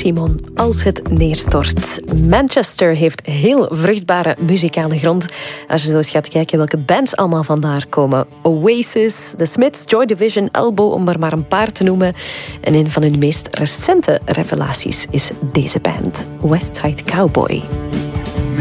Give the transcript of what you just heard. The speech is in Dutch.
Simon, als het neerstort. Manchester heeft heel vruchtbare muzikale grond. Als je zo eens gaat kijken welke bands allemaal vandaar komen. Oasis, The Smiths, Joy Division, Elbow, om er maar een paar te noemen. En een van hun meest recente revelaties is deze band, West Side Cowboy.